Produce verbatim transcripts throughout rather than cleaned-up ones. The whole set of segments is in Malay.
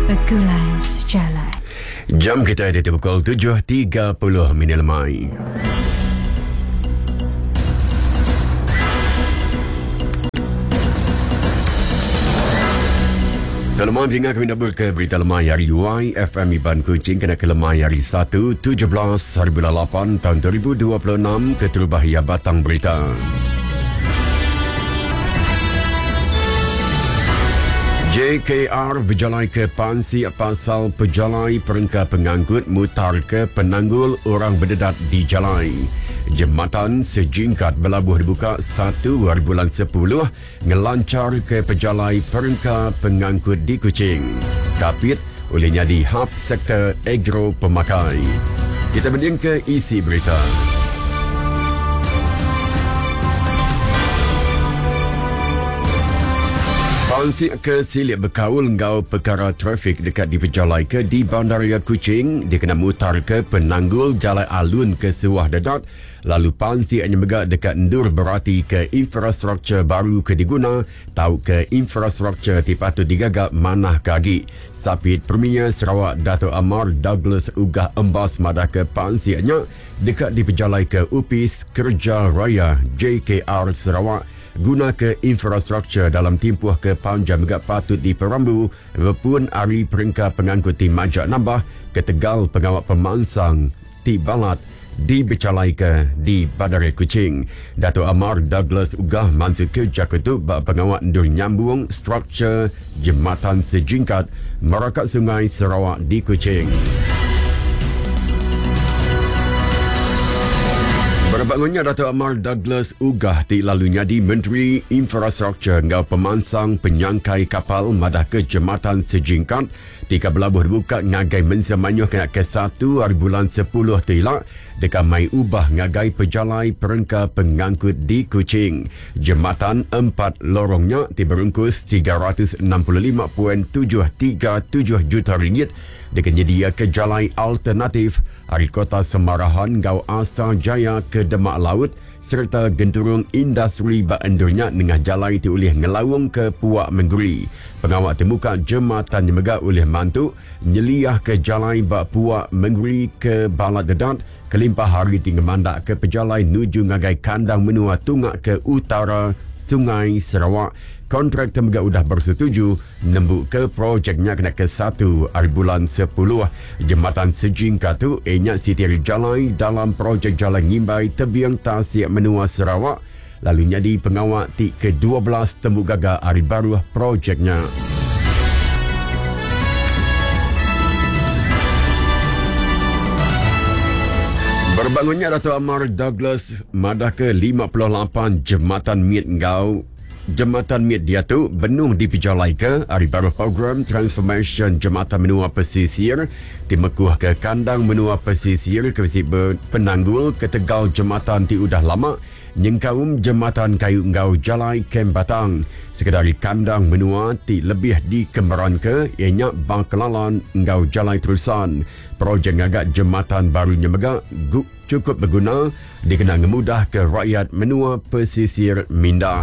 Gulai Sejalan. Jam kita ada di pukul tujuh tiga puluh minit lemai. Selamat mendengar kami nak ke berita lemai hari Y F M Iban Kuching kena ke lemai hari satu tujuh belas hari bulan lapan tahun dua ribu dua puluh enam ke Terubahia Batang Berita. J K R berjalai ke Pansi pasal pejalai perengka pengangkut mutar ke penanggul orang berdedat di jalai. Jembatan sejingkat berlabuh dibuka satu hari bulan sepuluh ngelancar ke pejalai perengka pengangkut di Kuching. Kapit olehnya di hub sektor agro pemakai. Kita banding ke isi berita. Pansi ke silik berkaul ngau perkara trafik dekat di pejalai ke di Bandaraya Kuching. Dia kena mutar ke penanggul jalan alun ke Sewah Dedat. Lalu pansi hanya megak dekat endur berarti ke infrastruktur baru ke diguna. Tahu ke infrastruktur dipatut digagak manah kagi. Sapit Premier Sarawak Dato' Amar Douglas Ugah Embas madah ke pansi hanya dekat di pejalai ke U P I S Kerja Raya J K R Sarawak. Guna ke infrastruktur dalam timpuh ke panjang megak patut di Perambu, walaupun hari perengka pengangkut di Majak Nambah, ke Tegal pengawal pemansang di Balat, di Becalai ke di Bandaraya Kuching. Dato' Amar Douglas Ugah mansur ke Jakarta bak pengawal endur nyambung struktur jembatan sejingkat Merakat Sungai Sarawak di Kuching. Berbangunnya Dato' Amar Douglas Ugah di lalunya di Menteri Infrastruktur ngau pemansang penyangkai kapal madah ke jembatan sejingkat tika berlabuh dibuka ngagai mensamanyuh kena ke satu hari bulan sepuluh tilak dekat mai ubah ngagai pejalai perengka pengangkut di Kuching. Jembatan empat lorongnya diberungkus tiga ratus enam puluh lima perpuluhan tujuh tiga tujuh juta ringgit dengan nyedia ke jalai alternatif hari kota Semarahan ngau Asa Jaya ke Demak Laut serta genturung industri baendurnya dengan jalai diulih ngelawung ke Puak Mengguri. Pengawal temuka jembatan dimegak oleh mantuk nyeliah ke jalai bak Puak Mengguri ke Balat Dedat kelimpah hari tinggal mandak ke pejalai nuju ngagai kandang menua tungak ke utara Sungai Sarawak. Kontraktor megak udah bersetuju nembuk ke projeknya kena ke satu hari bulan sepuluh. Jembatan sejingkat tu enyak sitiri jalai dalam projek jalan ngimbai tebiang Tasik menua Sarawak. Lalunya di pengawal ti ke dua belas tembuk gagal hari baru projeknya. Berbangunnya Dato' Amar Douglas madah ke lima puluh lapan jembatan miet ngau. Jembatan miet dia tu benung di pejalai ke hari baru program transformation jembatan menua pesisir dimekuh ke kandang menua pesisir ke penanggul ke Tegal jembatan ti udah lama nyengkaum jembatan kayu ngau jalai Kem Batang sekedari kandang menua ti lebih dikembaran ke ianya Bangkelalan ngau jalai terusan. Projek ngagak jembatan barunya megak cukup berguna dikenal ngemudah ke rakyat menua pesisir Mindah.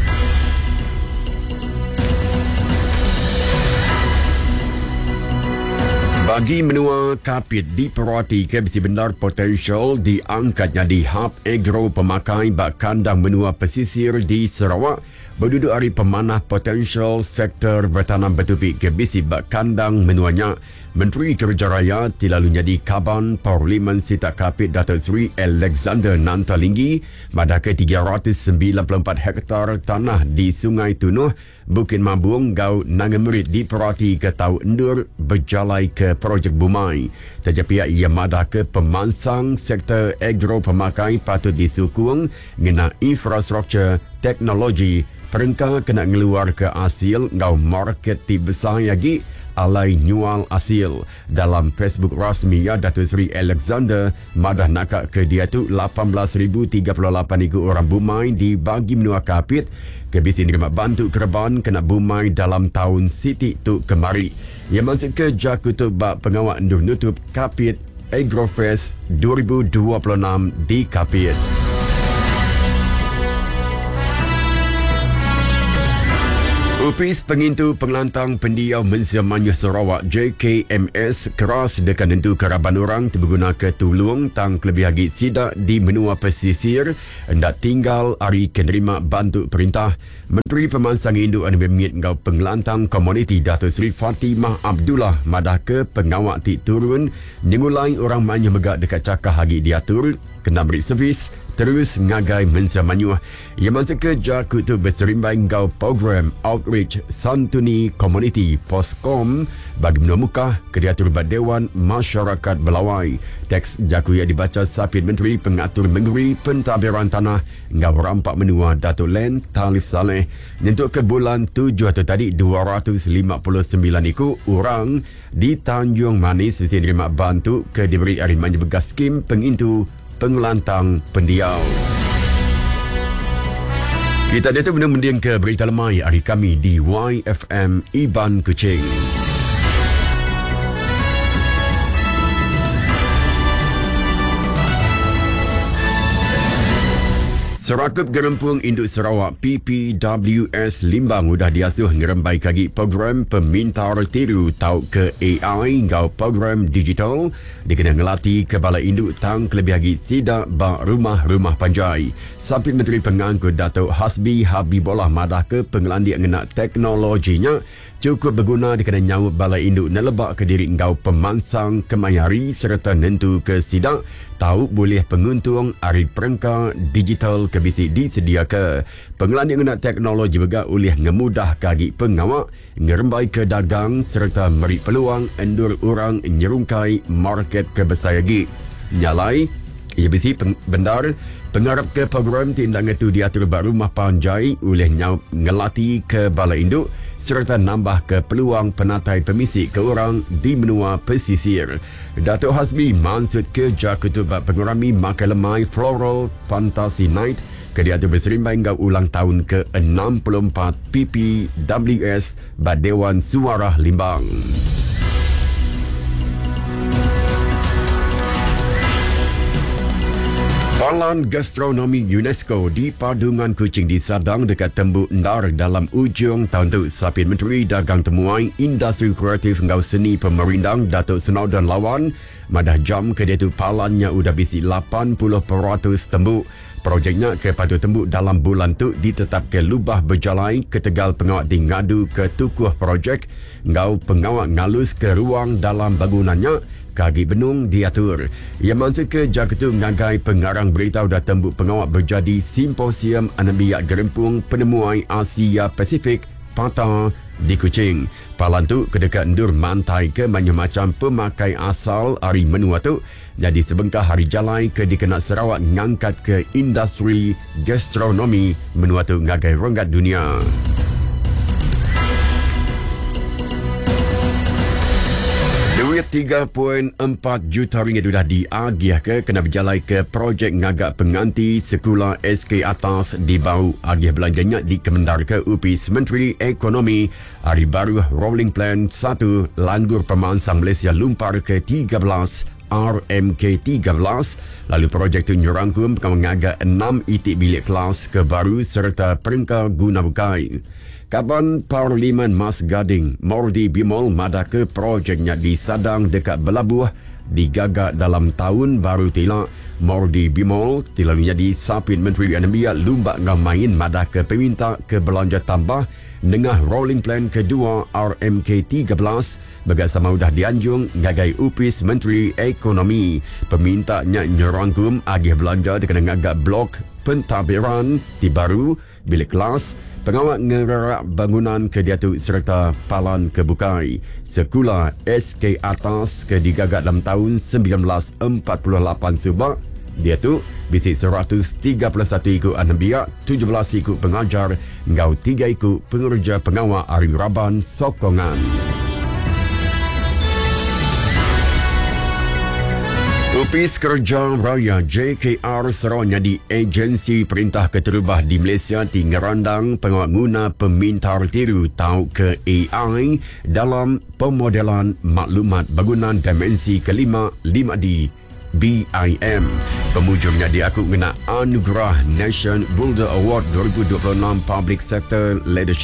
Bagi menua Kapit diperhati ke besi benar potensial diangkatnya di hub agro pemakai bak kandang menua pesisir di Sarawak berduduk hari pemanah potensial sektor bertanam bertupik ke besi bak kandang menuanya. Menteri Kerja Raya tilalunya di Kaban Parlimen Sita Kapit Datuk Seri Alexander Nantalinggi madah ke tiga ratus sembilan puluh empat hektar tanah di Sungai Tunuh Bukit Mabung Gau Nangamerit diperhati ke tau endur berjalai ke projek Bumai. Terjepia ia madah ke pemansang sektor agro pemakai patut disukung ngena infrastruktur teknologi perengka kena ngeluar ke hasil ngau market ti besar lagi alai nyual hasil. Dalam Facebook rasmi ya Datuk Seri Alexander madah nakak ke dia tu lapan belas ribu tiga puluh lapan ikut orang Bumai dibagi menua Kapit ke bisi nerima bantu kerban kena Bumai dalam tahun siti tu kemari. Ia masuk ke Jakutu bak pengawal endur nutup Kapit Agrofest dua ribu dua puluh enam di Kapit. Opis Pengintu Pengelantang Pendiau Mensia Manyuh Sarawak J K M S keras dekan tentu keraban orang terguna ke tulung tang kelebih lagi sidak di menua pesisir hendak tinggal hari kenerima bantu perintah. Menteri Pemansang Induk dan Bemit Ngau Pengelantang Komuniti Datuk Seri Fatimah Abdullah madah ke pengawak ti turun nyengulai orang Manyuh megak dekat cakah hagi diatur kena beri servis terus ngagai Mensia Manyuh. Ia masa kerja kutu berserimbai ngau program Outreach Santuni Community Poskom bagi menua muka Kediatur Dewan Masyarakat Belawai. Teks jaku yang dibaca Sapit Menteri Pengatur Negeri Pentadbiran Tanah ngau rampak menua Datuk Len Talif Saleh. Untuk ke bulan tujuh atau tadi dua ratus lima puluh sembilan iku orang di Tanjung Manis mesti nerima bantu ke diberi arimanya begas skim pengintu Pengelantang Pendiau. Kita datang mendiang ke berita lemai hari kami di Y F M Iban Kuching. Serakup Gerempung Induk Sarawak P P W S Limbang sudah diasuh ngerembai kagi program pemintar tiru tau ke A I ngau program digital dikena ngelatih ke Balai Induk tang kelebih lagi sidak ba rumah-rumah panjai. Sampit Menteri Pengangkut Datuk Hasbi Habibullah madah ke pengelandik ngena teknologinya cukup berguna dikena nyawut Balai Induk nelebak ke diri ngau pemansang kemayari serta nentu ke sidak tahu boleh penguntung hari perengka digital ke bisi disedia ke. Pengelandik ngena teknologi juga boleh ngemudah kagi pengawak ngerembai ke dagang serta meri peluang endur orang nyerungkai market ke besayagi. Nyalai ia bisi bendar pengarap ke program tindak itu diatur ba rumah panjai oleh nyau ngelatih ke Balai Induk serta nambah ke peluang penatai pemisi ke orang di menua pesisir. Datuk Hasbi mansut kerja ketua pengurami makan lemai Floral Fantasy Night ke diatur berserimbai hingga ulang tahun ke enam puluh empat P P W S Dewan Suara Limbang. Palan Gastronomi UNESCO di Padungan Kuching disadang dekat Tembuk Ndar dalam ujung tahun tu. Sapit Menteri Dagang Temuai Industri Kreatif ngau Seni Pemerindang Datuk Senaudan Lawan madah jam ke dia tu palannya udah bisi lapan puluh peratus tembuk. Projeknya ke Patu Tembuk dalam bulan tu ditetapkan lubah berjalai ke Tegal pengawak di ngadu ke tukuh projek ngau pengawak ngalus ke ruang dalam bangunannya kagi benung diatur. Ia maksud ke jaketu ngagai pengarang berita dah tembuk pengawak berjadi simposium Anabiak Gerempung Penemuai Asia Pasifik Pata di Kuching. Palan tu kedekat endur mantai ke banyak macam pemakai asal hari menua tu. Jadi sebengkah hari jalai ke dikenak Sarawak ngangkat ke industri gastronomi menua tu ngagai ronggat dunia. Duit tiga perpuluhan empat juta ringgit sudah diagih ke kena berjalai ke projek ngagak penganti sekolah S K atas di bau. Agih belanjanya dikemendar ke Upis Menteri Ekonomi. Hari baru Rolling Plan satu Langgur Pemansang Malaysia lumpar ke tiga belas R M K tiga belas. Lalu projek itu nyerangkum mengagak enam itik bilik kelas ke baru serta perengka guna bukai. Kaban Parlimen Mas Gading Mordi Bimol madah ke projeknya di Sadang dekat Belabuh digagak dalam tahun baru tilak. Mordi Bimol tilalunya di Sapit Menteri Anambia lumbak ngamain madah ke peminta ke belanja tambah nengah rolling plan kedua R M K tiga belas bagai sama udah dianjung ngagai Upis Menteri Ekonomi. Pemintanya nyerangkum agih belanja dengan ngagak blok pentadbiran di baru bilik kelas pengawak ngerak bangunan ke diatu serta palan kebukai. Sekolah S K atas ke digagak dalam tahun sembilan belas empat puluh lapan subak. Dia tu bisi seratus tiga puluh satu ikut anambia, tujuh belas ikut pengajar, ngau tiga ikut pengerja pengawak Ari Raban Sokongan. Opis Kerja Raya J K R Sarawak di agensi perintah keterubah di Malaysia di ngerandang pengawak guna pemintar tiru tau ke A I dalam pemodelan maklumat bangunan dimensi kelima lima D B I M. Pemujungnya diaku kena anugerah Nation Builder Award dua ribu dua puluh enam Public Sector Leadership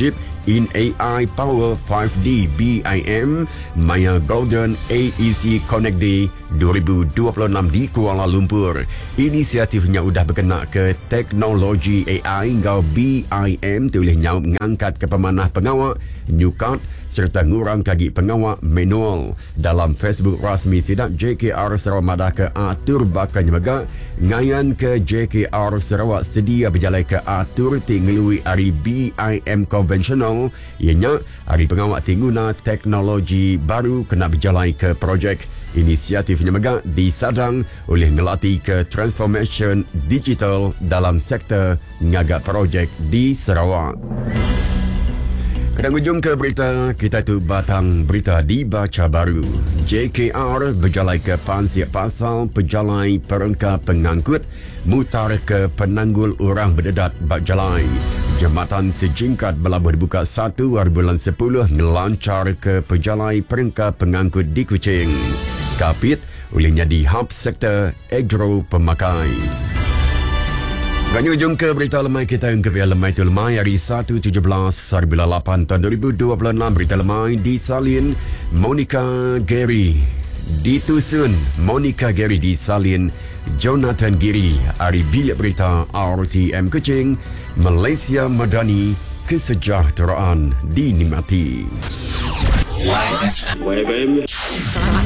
in A I Power five D B I M Maya Golden A E C Connect Day dua ribu dua puluh enam di Kuala Lumpur. Inisiatifnya sudah berkena ke teknologi A I ngau B I M tulihnya mengangkat ke pemanah pengawak new card serta ngurang kaki pengawak manual. Dalam Facebook rasmi sidak J K R Sarawak Madah ke atur bakal nyemegak ngayan ke J K R Sarawak sedia berjalan ke atur tinglui hari B I M konvensional ianya hari pengawak tingguna teknologi baru kena berjalan ke projek. Inisiatifnya megak disadang oleh ngelatih ke transformation digital dalam sektor ngagak projek di Sarawak. Kedang ujung ke berita, kita tu batang berita dibaca baru. J K R berjalan ke pansiap pasal pejalai perengkap pengangkut mutar ke penanggul orang berdedat bak jalai. Jambatan sejingkat berlabuh dibuka satu hari bulan sepuluh ngelancar ke pejalai perengkap pengangkut di Kuching. Kapit olehnya di hub sektor agro pemakai. Ganya ujung ke berita lemai kita yang ke pihak lemai itu lemai hari satu tujuh belas hari bulan lapan tahun dua ribu dua puluh enam. Berita lemai disalin Monica Gary ditusun Monica Gary disalin Jonathan Giri hari bilik berita R T M Kuching. Malaysia Madani, kesejahteraan dinikmati. Selamat